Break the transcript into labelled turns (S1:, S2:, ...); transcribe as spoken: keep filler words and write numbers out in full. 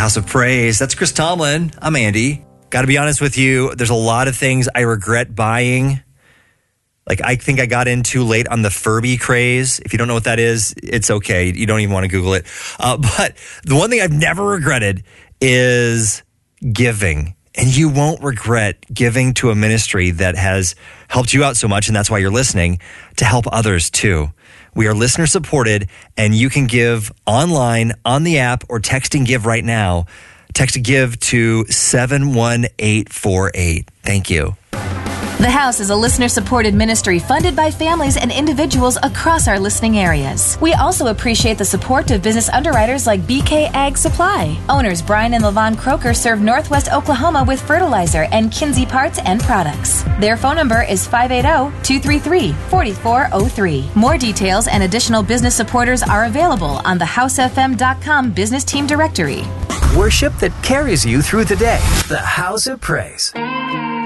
S1: House of Praise. That's Chris Tomlin. I'm Andy. Got to be honest with you, there's a lot of things I regret buying. Like, I think I got in too late on the Furby craze. If you don't know what that is, it's okay. You don't even want to Google it. Uh, but the one thing I've never regretted is giving. And you won't regret giving to a ministry that has helped you out so much, and that's why you're listening, to help others too. We are listener supported, and you can give online, on the app, or text and give right now. Text give to seven one eight four eight. Thank you.
S2: The House is a listener-supported ministry funded by families and individuals across our listening areas. We also appreciate the support of business underwriters like B K Ag Supply. Owners Brian and LaVon Croker serve Northwest Oklahoma with fertilizer and Kinsey parts and products. Their phone number is five eight zero, two three three, four four zero three. More details and additional business supporters are available on the house f m dot com business team directory.
S3: Worship that carries you through the day. The House of Praise.